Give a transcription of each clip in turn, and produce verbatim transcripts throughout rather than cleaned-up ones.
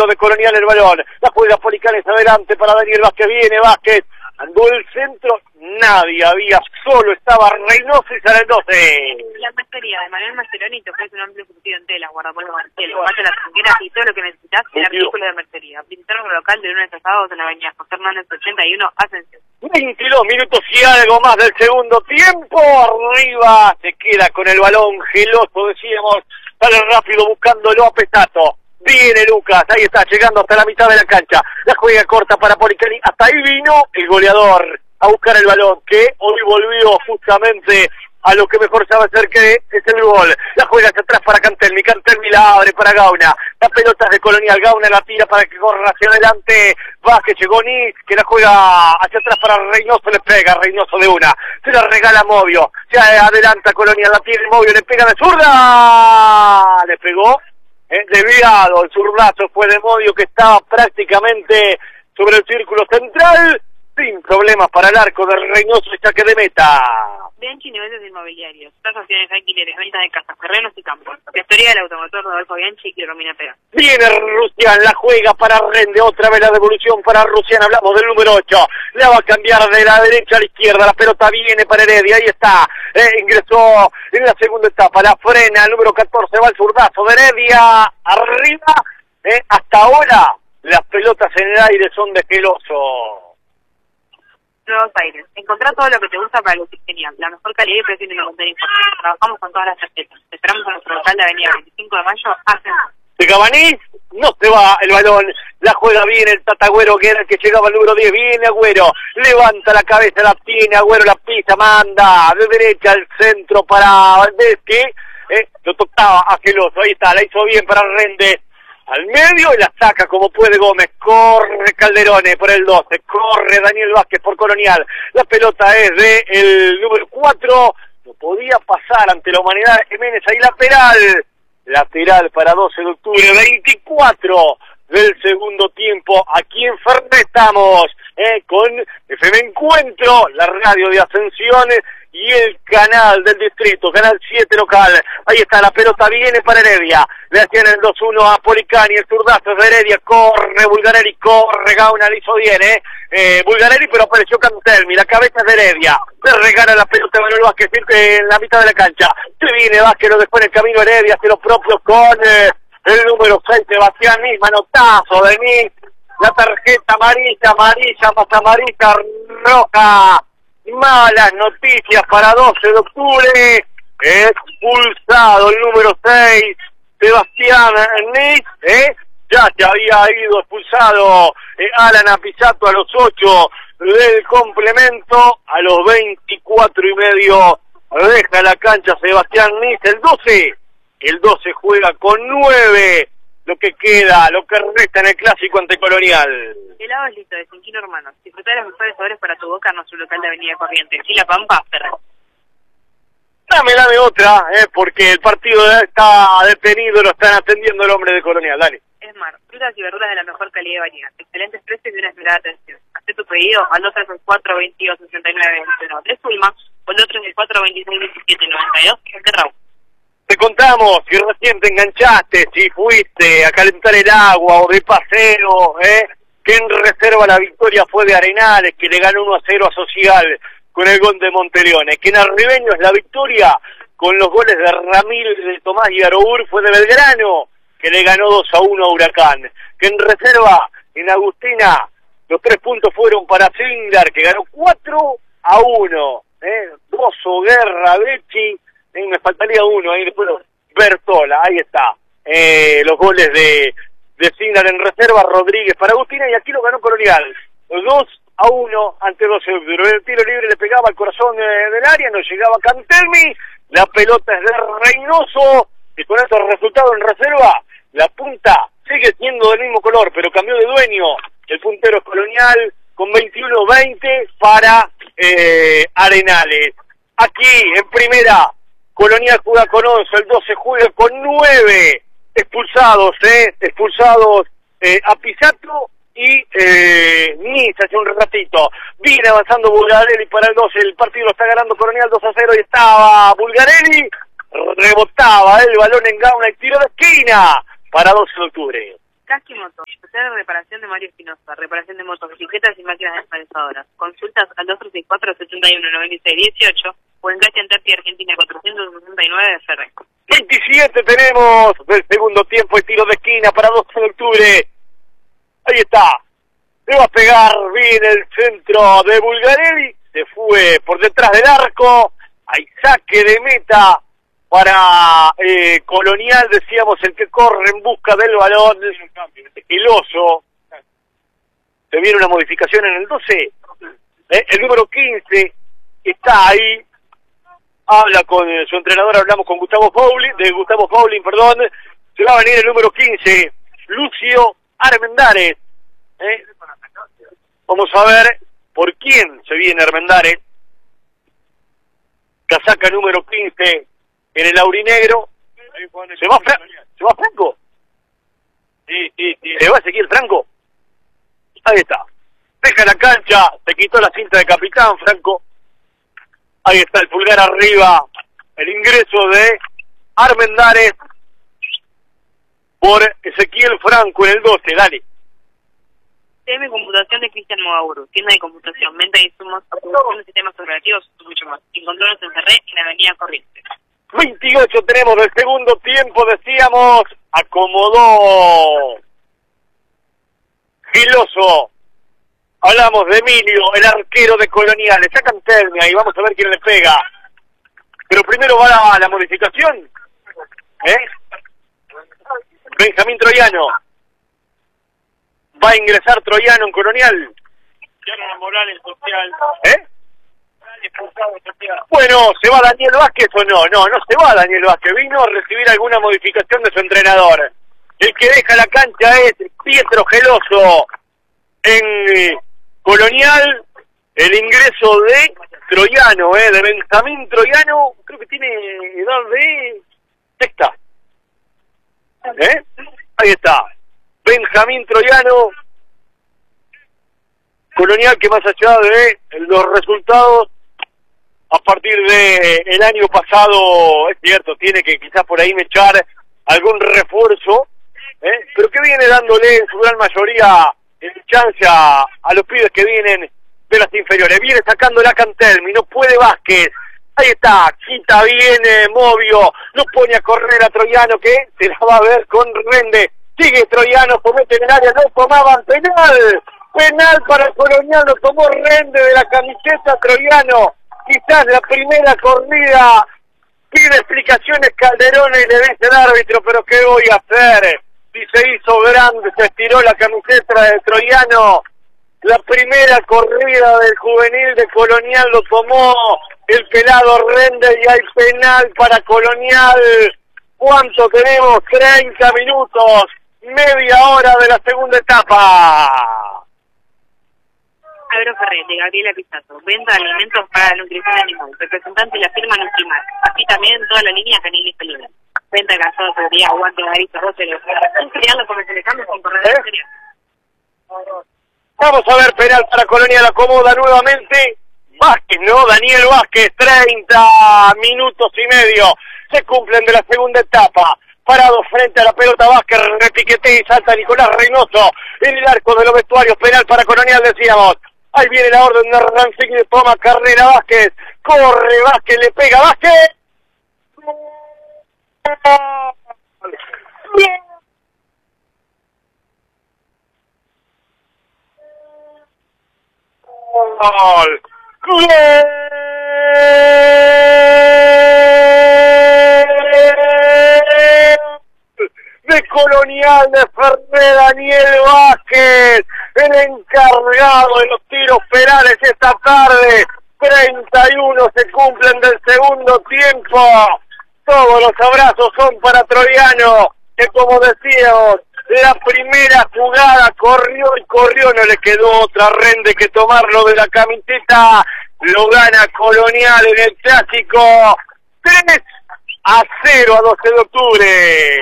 centro de Colonial el balón. La juega Policanes adelante para Daniel Vázquez. Viene Vázquez. Andó el centro. Nadie había. Solo estaba Reynoso y sale el doce. La maestría de Manuel Mascheroni te ofrece un amplio surtido en telas, guardapolvos Marcelo, mate las tranqueras y todo lo que necesitas en artículos de mercería. Visitar un local de lunes a sábados en la avenida José Hernández ochenta y uno, Ascensión. veintidós minutos y algo más del segundo tiempo. Arriba se queda con el balón geloso, decíamos. Sale rápido buscándolo a Pesato. Viene Lucas, ahí está, llegando hasta la mitad de la cancha. La juega corta para Policani. Hasta ahí vino el goleador a buscar el balón, que hoy volvió justamente a lo que mejor sabe hacer, que es el gol. La juega hacia atrás para Cantelmi. Cantelmi la abre para Gauna. La pelota es de Colonial. Gauna la tira para que corra hacia adelante. Vázquez, llegó Nis, que la juega hacia atrás para Reynoso. Le pega Reynoso de una. Se la regala Movio. Se adelanta Colonial. La tiene Movio. Le pega de zurda. Le pegó. Eh, desviado. El zurdazo fue de Movio, que estaba prácticamente sobre el círculo central. Sin problemas para el arco de Reynoso y saque de meta. Bianchi Negocios Inmobiliarios, tasaciones, alquileres, ventas de casas, terrenos y campos. Gestoría del automotor Rodolfo Bianchi y Romina Pega. Viene Rusián, la juega para Rende, otra vez la devolución para Rusián, hablamos del número ocho. La va a cambiar de la derecha a la izquierda, la pelota viene para Heredia, ahí está. Eh, ingresó en la segunda etapa, la frena, el número catorce, va el zurdazo de Heredia, arriba. Eh, hasta ahora las pelotas en el aire son de Geloso. Nuevos Aires. Encontrá todo lo que te gusta para lucir genial. La mejor calidad y precio de contenido informativo. Trabajamos con todas las tarjetas. Te esperamos en nuestro local de avenida veinticinco de mayo. Hacen. De Cabanís, no se va el balón. La juega bien el Tata Agüero, que era el que llegaba al número diez. Viene Agüero. Levanta la cabeza, la tiene Agüero, la pisa, manda de derecha al centro para Valdés, que eh, lo tocaba a Geloso. Ahí está, la hizo bien para Rende. Al medio y la saca como puede Gómez. Corre Calderone por el doce. Corre Daniel Vázquez por Colonial. La pelota es de el número cuatro. No podía pasar ante la humanidad de Jiménez. Ahí lateral. Lateral para doce de octubre. veinticuatro del segundo tiempo. Aquí en Fernet estamos. Eh, con F M Encuentro. La radio de Ascensión. Y el canal del distrito, canal siete local. Ahí está, la pelota viene para Heredia. Le hacían el dos uno a Policani, el zurdazo de Heredia. Corre Bulgarelli, corre Gauna, le hizo bien, ¿eh? eh Bulgarelli, pero apareció Cantelmi, la cabeza de Heredia. Le regala la pelota a Manuel Vázquez en la mitad de la cancha. Se viene Vázquez, lo dejó en el camino Heredia, hace lo propio con eh, el número seis, Sebastián Nis, manotazo de Nis. La tarjeta amarilla, amarilla, más amarilla, roja. Malas noticias para doce de octubre. Expulsado el número seis, Sebastián Nis, ¿eh? Ya se había ido expulsado eh, Alan Apisato a los ocho del complemento. A los veinticuatro y medio deja la cancha Sebastián Nis. El doce, el doce juega con nueve. Lo que queda, lo que resta en el clásico ante Colonial. Helado es listo, de Cinquino Hermanos. Disfruta de los mejores sabores para tu boca en nuestro local de Avenida Corrientes. Y La Pampa, Ferrer. Dame, dame otra, eh, porque el partido está detenido, lo están atendiendo el hombre de Colonial. Dale. Esmar, frutas y verduras de la mejor calidad y variedad. Excelentes precios y una esmerada atención. Haz tu pedido al dos tres cuatro, veintidós, sesenta y nueve, veintiuno de Fulma o al dos tres cuatro, veintiséis, veintisiete, noventa y dos de Raúl. Te contamos si recién te enganchaste, si fuiste a calentar el agua o de paseo, ¿eh? Que en reserva la victoria fue de Arenales, que le ganó uno a cero a Social con el gol de Monteleone. Que en Arribeños la victoria con los goles de Ramírez, de Tomás y Arour fue de Belgrano, que le ganó dos a uno a Huracán. Que en reserva, en Agustina, los tres puntos fueron para Singlar, que ganó cuatro a uno. ¿eh? Bozo, Guerra, Becci. Eh, me faltaría uno, ahí después Bertola, ahí está. Eh, los goles de, de Signar en reserva, Rodríguez para Agustina, y aquí lo ganó Colonial. dos a uno ante doce de octubre. El tiro libre le pegaba al corazón eh, del área, no llegaba Cantelmi. La pelota es de Reynoso, y con estos resultados en reserva, la punta sigue siendo del mismo color, pero cambió de dueño. El puntero es Colonial con veintiuno veinte para eh, Arenales. Aquí, en primera, Colonial juega con once, el doce juega con nueve expulsados, eh, expulsados eh, a Pisato y eh, Nis hace un ratito. Viene avanzando Bulgarelli para el doce, el partido lo está ganando Colonial dos a cero y estaba Bulgarelli, rebotaba el balón en Gauna, el tiro de esquina para doce de octubre. Casqui Motos, hacer reparación de Mario Espinosa, reparación de motocicletas y máquinas descansadoras. Consultas al dos tres seis cuatro, siete uno, nueve seis uno ocho o en calle Antártida Argentina cuatrocientos sesenta y nueve de Ferre. veintisiete tenemos del segundo tiempo, el tiro de esquina para doce de octubre. Ahí está. Le va a pegar bien el centro de Bulgarelli. Se fue por detrás del arco. Hay saque de meta para eh, Colonial, decíamos, el que corre en busca del balón. El oso. Se viene una modificación en el doce. Eh, el número quince está ahí. Habla con eh, su entrenador, hablamos con Gustavo Paulin, de Gustavo Paulin, perdón. Se va a venir el número quince, Lucio Armendáriz. ¿Eh? Vamos a ver por quién se viene Armendáriz. Casaca número quince en el aurinegro. ¿Se va, Fra ¿Se va Franco? Sí, sí, sí. ¿Se va Ezequiel Franco? Ahí está. Deja la cancha, se quitó la cinta de capitán, Franco. Ahí está el pulgar arriba, el ingreso de Armendáriz por Ezequiel Franco en el doce, dale. T M Computación de Cristian Mogauru, tienda de computación, venta de insumos, producción de sistemas operativos y mucho más. Encontrarnos en Ferré, en la avenida Corrientes. veintiocho tenemos del segundo tiempo, decíamos, acomodó Giloso. Hablamos de Emilio, el arquero de Colonial. Le sacan Termia y vamos a ver quién le pega. Pero primero va la, la modificación. ¿Eh? Benjamín Troyano. Va a ingresar Troyano en Colonial. Morales social. ¿Eh? Bueno, ¿se va Daniel Vázquez o no? No, no se va Daniel Vázquez. Vino a recibir alguna modificación de su entrenador. El que deja la cancha es Pietro Geloso. En Colonial, el ingreso de Troyano, eh, de Benjamín Troyano, creo que tiene edad de sexta. ¿Eh? Ahí está. Benjamín Troyano, Colonial, que más allá de los resultados, a partir de el año pasado, es cierto, tiene que quizás por ahí mechar algún refuerzo, ¿eh? Pero que viene dándole en su gran mayoría chance a, a los pibes que vienen de las inferiores. Viene sacando la Cantelmi, no puede Vázquez. Ahí está, quita bien eh, Movio, no pone a correr a Troyano, que se la va a ver con Rende. Sigue Troyano, comete en el área, no tomaban penal. Penal para el Colonial, lo tomó Rende de la camiseta Troyano. Quizás la primera corrida. Pide explicaciones Calderón y le dice el árbitro, pero ¿qué voy a hacer? Si se hizo grande, se estiró la camiseta de Troyano. La primera corrida del juvenil de Colonial lo tomó el pelado Rende y hay penal para Colonial. ¿Cuánto tenemos? treinta minutos, media hora de la segunda etapa. Agroferré, de Gabriela Pizzato, venta de alimentos para la nutrición animal, representante de la firma Nutrimar, así también toda la línea canil y felina. Venta de calzado, seguridad, guantes, narices, roces, un cereal lo comercializamos con corredor de cereal. Vamos a ver, penal para Colonial, acomoda nuevamente Vázquez, ¿no? Daniel Vázquez, treinta minutos y medio, se cumplen de la segunda etapa. Parado frente a la pelota Vázquez, repiquete y salta Nicolás Reynoso en el arco de los vestuarios, penal para Colonial, decíamos. Ahí viene la orden de Rancigui, toma carrera Vázquez, corre Vázquez, le pega Vázquez. Gol. Gol. De Colonial, de Ferré, Daniel Vázquez, el encargado de los tiros penales esta tarde. treinta y uno se cumplen del segundo tiempo. Todos los abrazos son para Troyano, que como decíamos, la primera jugada corrió y corrió, no le quedó otra Rende que tomarlo de la camiseta. Lo gana Colonial en el clásico tres a cero a doce de octubre.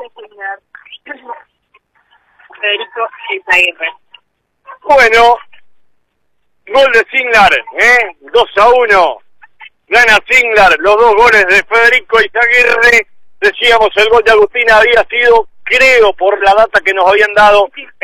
Federico Eizaguirre. Bueno, gol de Singlar, ¿eh? dos a uno. Gana Singlar, los dos goles de Federico Eizaguirre. Decíamos, el gol de Agustina había sido, creo, por la data que nos habían dado,